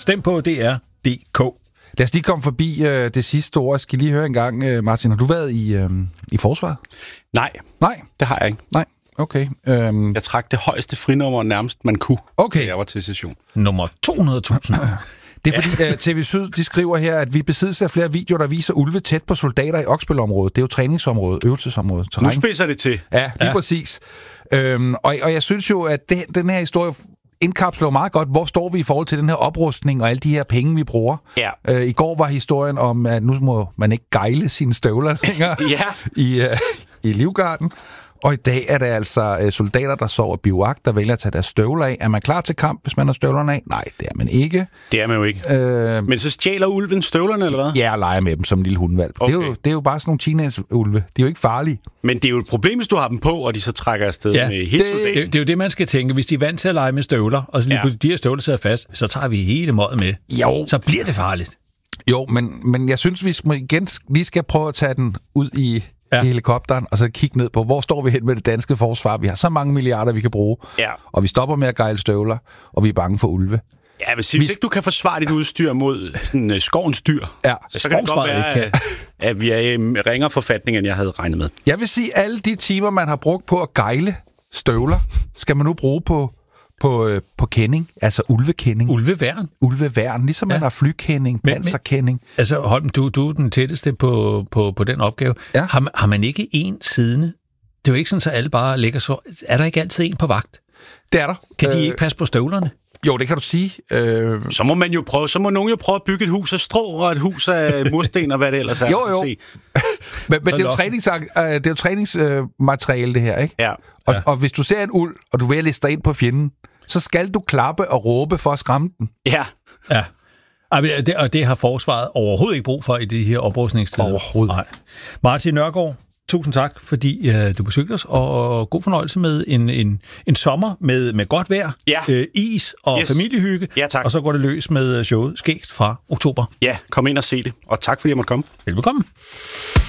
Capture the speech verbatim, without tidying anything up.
stem på D R punktum D K. Lad os lige komme forbi øh, det sidste ord. Jeg skal lige høre en gang, øh, Martin, har du været i, øh, i forsvaret? Nej, Nej, det har jeg ikke. nej, okay. Øhm, Jeg trak det højeste frinummer nærmest man kunne, Okay. da jeg var til session. Nummer to hundrede tusind. Det er fordi, uh, T V Syd de skriver her, at vi besidder af flere videoer, der viser ulve tæt på soldater i Oksbøl-området. Det er jo træningsområdet, øvelsesområdet. Nu Terræn. spidser det til. Ja, lige ja. præcis. Øhm, og, og jeg synes jo, at det, den her historie indkapsler jo meget godt, hvor står vi i forhold til den her oprustning og alle de her penge, vi bruger. Ja. Øh, I går var historien om, at nu må man ikke gejle sine støvler længere Ja. i, uh, i Livgarden. Og i dag er det altså uh, soldater, der sover bivak, der vælger at tage deres støvler af. Er man klar til kamp, hvis man har støvlerne af? Nej, det er man ikke. Det er man jo ikke. Øh, Men så stjæler ulven støvlerne, eller hvad? Ja, og leger med dem som en lille hundvalg. Okay. Det, er jo, det er jo bare sådan nogle teenage-ulve. De er jo ikke farlige. Men det er jo et problem, hvis du har dem på, og de så trækker afsted Ja, med helt det, soldaten. det, det er jo det, man skal tænke. Hvis de er vant til at lege med støvler, og så lige Ja. pludselig de her støvler sidder fast, så tager vi hele møget med. Jo. Så bliver det farligt. Jo, men, men jeg synes, vi må igen lige skal prøve at tage den ud i, Ja. i helikopteren, og så kigge ned på, hvor står vi hen med det danske forsvar. Vi har så mange milliarder, vi kan bruge, Ja. og vi stopper med at gejle støvler, og vi er bange for ulve. Ja, hvis, hvis ikke du kan forsvare dit udstyr mod sådan, uh, skovens dyr, Ja. så kan det godt forsvaret være, ikke kan. at, at vi er i en ringere forfatning, end jeg havde regnet med. Jeg vil sige, at alle de timer, man har brugt på at gejle støvler, skal man nu bruge på, på, øh, på kending, altså ulvekending. Ulveværn. Ulveværn, ligesom ja. man har flykending, Men- panserkending. Altså, Holm, du, du er den tætteste på, på, på den opgave. Ja. Har, man- har man ikke en siddende? Det er jo ikke sådan, at alle bare ligger så... Er der ikke altid en på vagt? Det er der. Kan de ikke passe på støvlerne? Jo, det kan du sige. Øh, Så må man jo prøve, så må nogen jo prøve at bygge et hus af strå, og et hus af mursten, og hvad det ellers er. Jo, jo. Se. men men det er jo, lokken. trænings, øh, det er jo træningsmateriale, det her, ikke? Ja. Og, Ja. og hvis du ser en uld, og du vil liste dig ind på fjenden, så skal du klappe og råbe for at skræmme den. Ja. Ja. Ej, men det, og det har forsvaret overhovedet ikke brug for i de her oprustningstider. Overhovedet. Nej. Martin Nørgaard, tusind tak, fordi uh, du besøgte os, og god fornøjelse med en, en, en sommer med, med godt vejr, Ja. øh, is og Yes. familiehygge, Ja, tak. og så går det løs med showet Skægt fra oktober. Ja, kom ind og se det. Og tak fordi jeg måtte komme. Velbekomme.